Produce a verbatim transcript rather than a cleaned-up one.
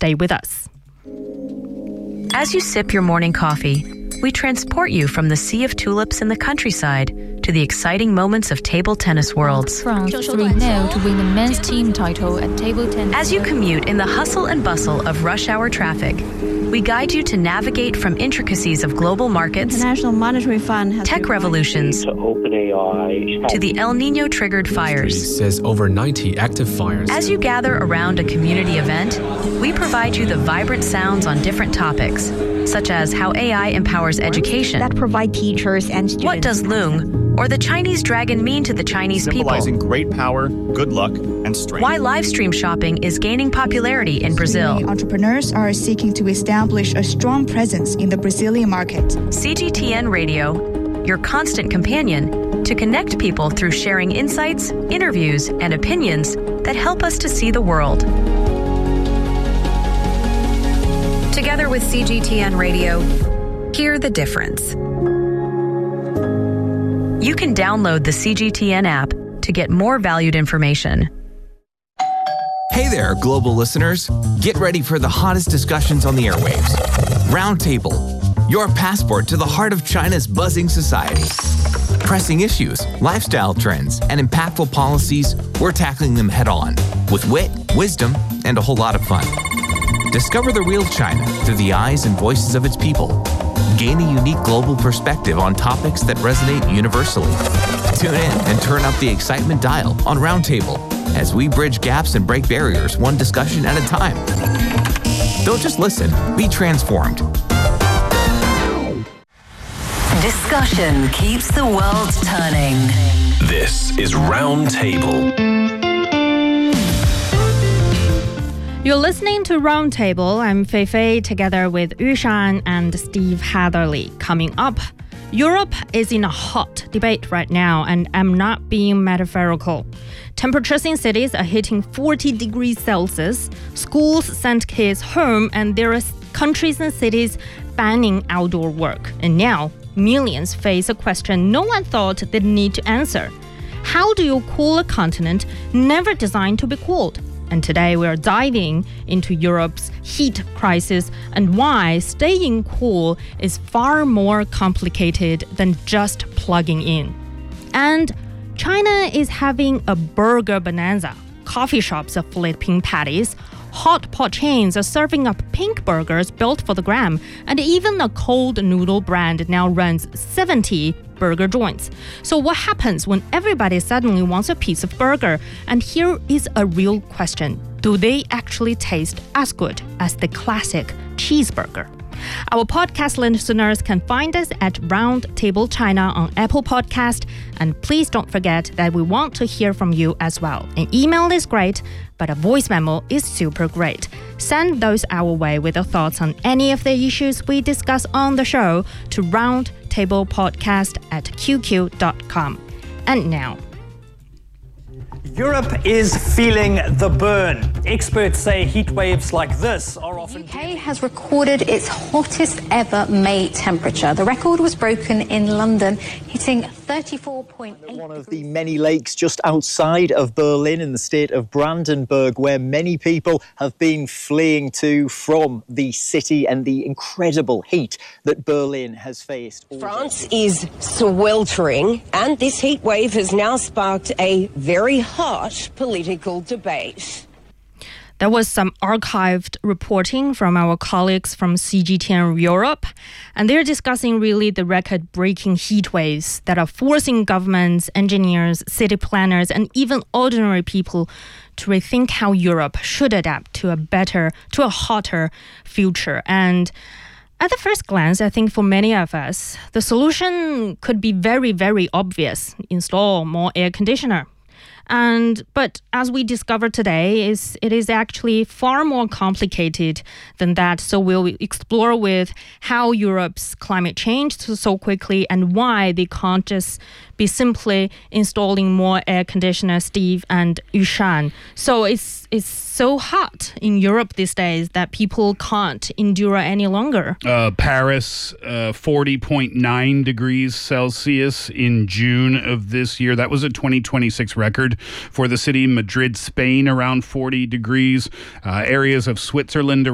Stay with us. As you sip your morning coffee, we transport you from the sea of tulips in the countryside to the exciting moments of table tennis worlds. France three nil to win the men's team title at table tennis. As you commute in the hustle and bustle of rush hour traffic, we guide you to navigate from intricacies of global markets, International Monetary Fund has tech revolutions, to OpenAI, to the El Nino-triggered fires. Says over ninety active fires. As you gather around a community event, we provide you the vibrant sounds on different topics, such as how A I empowers education. that provide teachers and students. What does Loong or the Chinese dragon mean to the Chinese people? Symbolizing great power, good luck, and strength. Why live stream shopping is gaining popularity in Brazil. Many entrepreneurs are seeking to establish a strong presence in the Brazilian market. C G T N Radio, your constant companion to connect people through sharing insights, interviews, and opinions that help us to see the world. Together with C G T N Radio, hear the difference. You can download the C G T N app to get more valued information. Hey there, global listeners. Get ready for the hottest discussions on the airwaves. Roundtable, your passport to the heart of China's buzzing society. Pressing issues, lifestyle trends, and impactful policies, we're tackling them head on with wit, wisdom, and a whole lot of fun. Discover the real China through the eyes and voices of its people. Gain a unique global perspective on topics that resonate universally. Tune in and turn up the excitement dial on Roundtable as we bridge gaps and break barriers one discussion at a time. Don't just listen, be transformed. Discussion keeps the world turning. This is Roundtable. You're listening to Roundtable. I'm Fei Fei together with Yushan and Steve Hatherley. Coming up, Europe is in a hot debate right now, and I'm not being metaphorical. Temperatures in cities are hitting forty degrees Celsius. Schools send kids home, and there are countries and cities banning outdoor work. And now, millions face a question no one thought they'd need to answer. How do you cool a continent never designed to be cooled? And today we're diving into Europe's heat crisis and why staying cool is far more complicated than just plugging in. And China is having a burger bonanza. Coffee shops are flipping patties. Hot pot chains are serving up pink burgers built for the gram, and even a cold noodle brand now runs seventy burger joints. So what happens when everybody suddenly wants a piece of burger? And here is a real question. Do they actually taste as good as the classic cheeseburger? Our podcast listeners can find us at Roundtable China on Apple Podcast. And please don't forget that we want to hear from you as well. An email is great, but a voice memo is super great. Send those our way with your thoughts on any of the issues we discuss on the show to roundtablepodcast at q q dot com. And now, Europe is feeling the burn. Experts say heat waves like this are often... The U K has recorded its hottest ever May temperature. The record was broken in London, hitting thirty-four point eight. One of the many lakes just outside of Berlin in the state of Brandenburg, where many people have been fleeing to from the city and the incredible heat that Berlin has faced. France is sweltering, and this heat wave has now sparked a very hot political debate. There was some archived reporting from our colleagues from C G T N Europe, and they're discussing really the record-breaking heat waves that are forcing governments, engineers, city planners, and even ordinary people to rethink how Europe should adapt to a better, to a hotter future. And at the first glance, I think for many of us, the solution could be very, very obvious. Install more air conditioner. And but as we discovered today, is it is actually far more complicated than that. So we'll explore with how Europe's climate changed so quickly and why they can't just be simply installing more air conditioners, Steve and Yushan. So it's it's so hot in Europe these days that people can't endure any longer. Uh, Paris, uh, forty point nine degrees Celsius in June of this year. That was a twenty twenty-six record for the city. Madrid, Spain, around forty degrees. Uh, areas of Switzerland